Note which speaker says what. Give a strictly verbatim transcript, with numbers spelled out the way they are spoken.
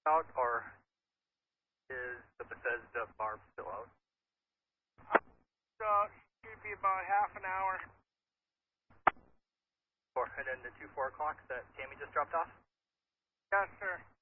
Speaker 1: out, or is the Bethesda barb still out?
Speaker 2: So, should be about half an hour.
Speaker 1: Four, and then the two four o'clocks that Tammy just dropped off?
Speaker 2: Yes, sir.